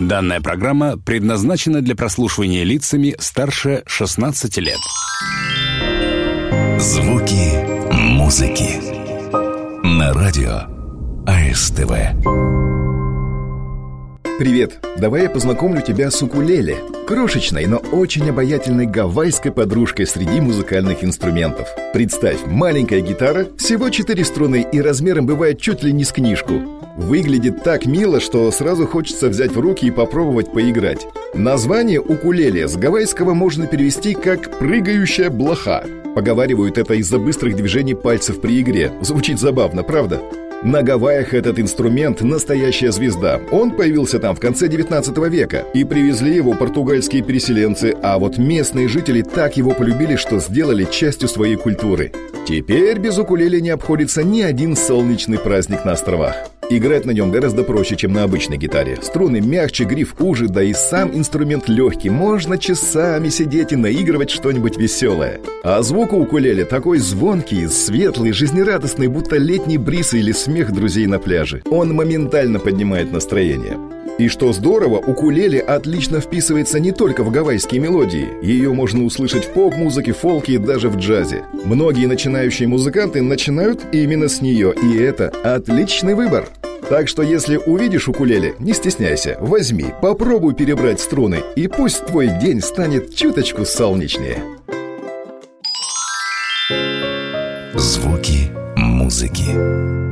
Данная программа предназначена для прослушивания лицами старше 16 лет. Звуки музыки на радио АСТВ. Привет! Давай я познакомлю тебя с укулеле. Крошечной, но очень обаятельной гавайской подружкой среди музыкальных инструментов. Представь, маленькая гитара, всего 4 струны и размером бывает чуть ли не с книжку. Выглядит так мило, что сразу хочется взять в руки и попробовать поиграть. Название укулеле с гавайского можно перевести как «прыгающая блоха». Поговаривают это из-за быстрых движений пальцев при игре. Звучит забавно, правда? На Гавайях этот инструмент – настоящая звезда. Он появился там в конце 19 века, и привезли его португальские переселенцы, а вот местные жители так его полюбили, что сделали частью своей культуры. Теперь без укулеле не обходится ни один солнечный праздник на островах. Играть на нем гораздо проще, чем на обычной гитаре. Струны мягче, гриф уже, да и сам инструмент легкий. Можно часами сидеть и наигрывать что-нибудь веселое. А звук у укулеле такой звонкий, светлый, жизнерадостный, будто летний бриз или смех друзей на пляже. Он моментально поднимает настроение. И что здорово, укулеле отлично вписывается не только в гавайские мелодии. Ее можно услышать в поп-музыке, фолке и даже в джазе. Многие начинающие музыканты начинают именно с нее, и это отличный выбор. Так что если увидишь укулеле, не стесняйся, возьми, попробуй перебрать струны, и пусть твой день станет чуточку солнечнее. Звуки музыки.